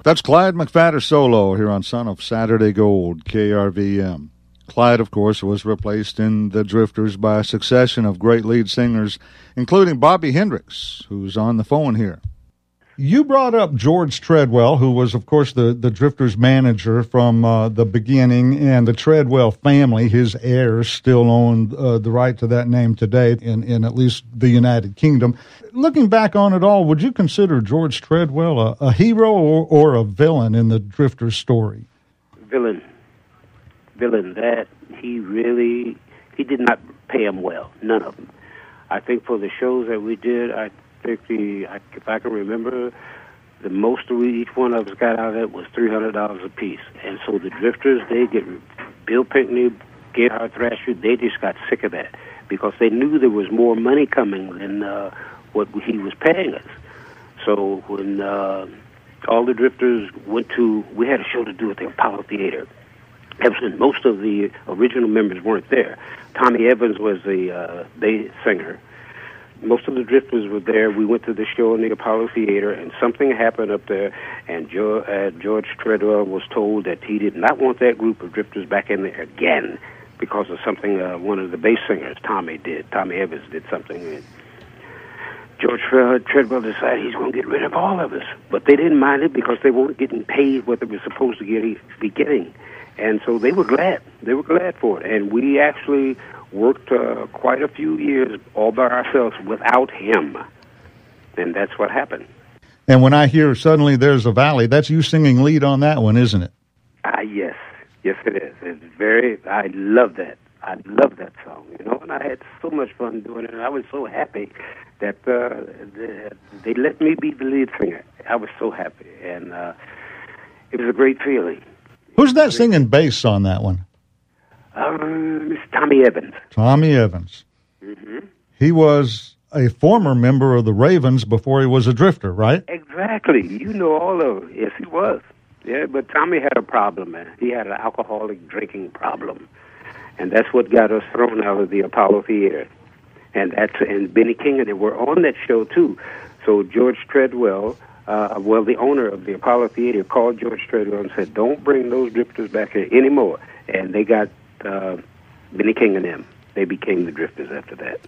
That's Clyde McPhatter solo here on Son of Saturday Gold, KRVM. Clyde, of course, was replaced in the Drifters by a succession of great lead singers, including Bobby Hendricks, who's on the phone here. You brought up George Treadwell, who was, of course, the Drifters manager from the beginning, and the Treadwell family, his heirs, still own the right to that name today in at least the United Kingdom. Looking back on it all, would you consider George Treadwell a hero or a villain in the Drifters story? Villain. That he did not pay him well, none of them. I think for the shows that we did, I think if I can remember, the most each one of us got out of it was $300 a piece. And so the Drifters, Bill Pinkney, Gerhard Thrasher, they just got sick of that because they knew there was more money coming than what he was paying us. So when all the Drifters we had a show to do at the Apollo Theater. Most of the original members weren't there. Tommy Evans was the bass singer. Most of the Drifters were there. We went to the show in the Apollo Theater, and something happened up there, and George Treadwell was told that he did not want that group of Drifters back in there again because of something one of the bass singers, Tommy Evans, did something. And George Treadwell decided he's going to get rid of all of us. But they didn't mind it because they weren't getting paid what they were supposed to be getting. And so they were glad. They were glad for it. And we actually worked quite a few years all by ourselves without him. And that's what happened. And when I hear Suddenly There's a Valley, that's you singing lead on that one, isn't it? Yes. Yes, it is. I love that. I love that song, and I had so much fun doing it. And I was so happy that they let me be the lead singer. I was so happy. And it was a great feeling. Who's that singing bass on that one? It's Tommy Evans. Tommy Evans. Mm-hmm. He was a former member of the Ravens before he was a Drifter, right? Exactly. You know all of it. Yes, he was. Yeah, but Tommy had a problem, man. He had an alcoholic drinking problem. And that's what got us thrown out of the Apollo Theater. And Benny King, and they were on that show, too. So George Treadwell, the owner of the Apollo Theater, called George Treadwell and said, don't bring those Drifters back here anymore. And they got Benny King and them. They became the Drifters after that.